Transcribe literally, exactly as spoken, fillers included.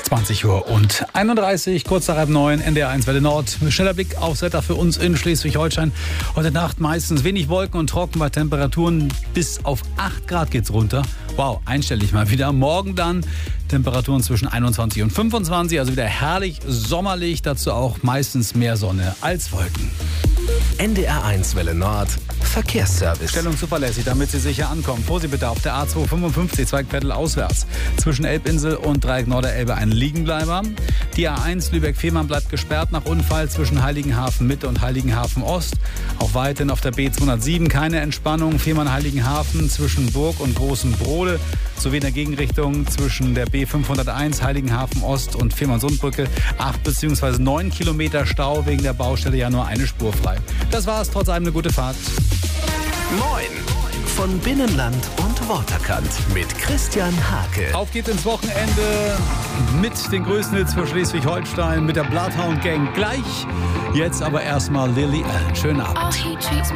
zwanzig Uhr und einunddreißig, kurz nach halb neun, N D R eins Welle Nord. Schneller Blick aufs Wetter für uns in Schleswig-Holstein. Heute Nacht meistens wenig Wolken und trocken bei Temperaturen bis auf acht Grad geht's runter. Wow, einstellig mal wieder. Morgen dann Temperaturen zwischen einundzwanzig und fünfundzwanzig, also wieder herrlich sommerlich. Dazu auch meistens mehr Sonne als Wolken. N D R eins Welle Nord Verkehrsservice. Stellung zuverlässig, damit Sie sicher ankommen. Vorsicht bitte auf der A zweihundertfünfundfünfzig, Zweigviertel auswärts. Zwischen Elbinsel und Dreieck Norderelbe ein Liegenbleiber. Die A eins Lübeck-Fehmarn bleibt gesperrt nach Unfall zwischen Heiligenhafen Mitte und Heiligenhafen Ost. Auch weiterhin auf der B zweihundertsieben keine Entspannung. Fehmarn-Heiligenhafen zwischen Burg und Großen Brode. Sowie in der Gegenrichtung zwischen der B fünfhunderteins Heiligenhafen Ost und Fehmarn-Sundbrücke. acht bzw. neun Kilometer Stau wegen der Baustelle, ja nur eine Spur frei. Das war's, trotz allem eine gute Fahrt. Moin von Binnenland und Waterkant mit Christian Hake. Auf geht's ins Wochenende mit den größten Hits für Schleswig-Holstein, mit der Bloodhound Gang gleich. Jetzt aber erstmal Lily Allen. Schönen Abend.